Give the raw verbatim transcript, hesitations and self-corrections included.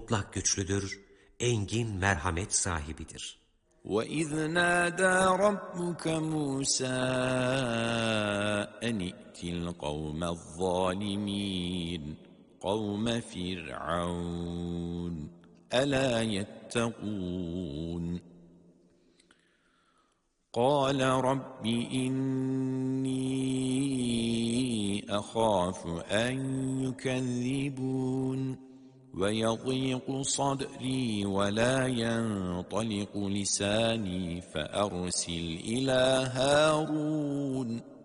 mutlak güçlüdür, engin merhamet sahibidir. وَإِذْ نَادَى رَبُّكَ مُوسَىٰ أَنِ ائْتِ الْقَوْمَ الظَّالِمِينَ قَوْمَ فِرْعَوْنَ أَلَا يَتَّقُونَ قَالَ رَبِّ إِنِّي أَخَافُ أَن يُكَذِّبُونِ وَيَضِيقُ صَدْرِي وَلَا يَنطَلِقُ لِسَانِي فَأَرْسِلْ إِلَىٰ هَارُونَ